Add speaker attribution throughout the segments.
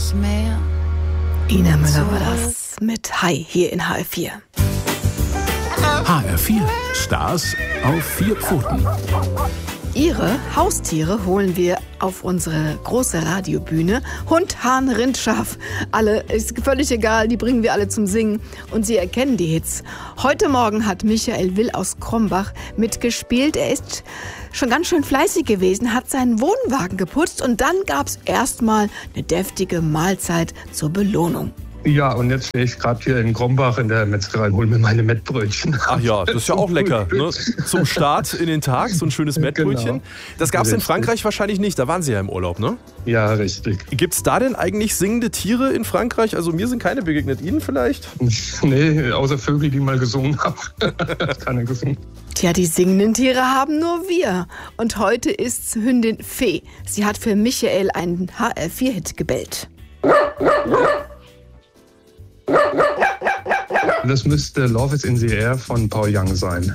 Speaker 1: nicht mehr.
Speaker 2: Ina Müller war das mit Hi hier in HR4.
Speaker 3: HR4, Stars auf 4 Pfoten.
Speaker 2: Ihre Haustiere holen wir auf unsere große Radiobühne. Hund, Hahn, Rind, Schaf. Alle, ist völlig egal, die bringen wir alle zum Singen. Und Sie erkennen die Hits. Heute Morgen hat Michael Will aus Krombach mitgespielt. Er ist schon ganz schön fleißig gewesen, hat seinen Wohnwagen geputzt und dann gab's erstmal eine deftige Mahlzeit zur Belohnung.
Speaker 4: Ja, und jetzt stehe ich gerade hier in Krombach in der Metzgerei und hole mir meine Mettbrötchen.
Speaker 5: Ach ja, das ist ja auch lecker. Ne? Zum Start in den Tag, so ein schönes Mettbrötchen.
Speaker 4: Genau.
Speaker 5: Das gab es in Frankreich wahrscheinlich nicht, da waren Sie ja im Urlaub, ne?
Speaker 4: Ja, richtig.
Speaker 5: Gibt es da denn eigentlich singende Tiere in Frankreich? Also mir sind keine begegnet. Ihnen vielleicht?
Speaker 4: Nee, außer Vögel, die mal gesungen haben. Keiner gesungen.
Speaker 2: Tja, die singenden Tiere haben nur wir. Und heute ist's Hündin Fee. Sie hat für Michael einen HR4-Hit gebellt.
Speaker 4: Das müsste Love is in the Air von Paul Young sein.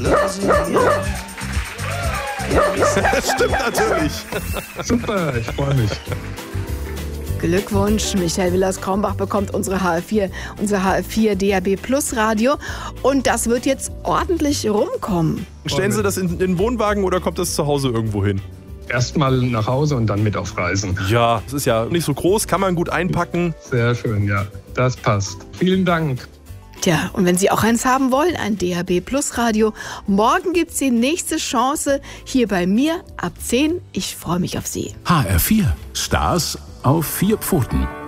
Speaker 5: Das stimmt natürlich.
Speaker 4: Super, ich freue mich.
Speaker 2: Glückwunsch, Michael Will aus Krombach bekommt unser HR4 DAB Plus Radio. Und das wird jetzt ordentlich rumkommen.
Speaker 5: Stellen Sie das in den Wohnwagen oder kommt das zu Hause irgendwo hin?
Speaker 4: Erstmal nach Hause und dann mit auf Reisen.
Speaker 5: Ja, es ist ja nicht so groß, kann man gut einpacken.
Speaker 4: Sehr schön, ja. Das passt. Vielen Dank.
Speaker 2: Tja, und wenn Sie auch eins haben wollen, ein DAB Plus Radio, morgen gibt's die nächste Chance hier bei mir ab 10. Ich freue mich auf Sie.
Speaker 3: HR4, Stars auf 4 Pfoten.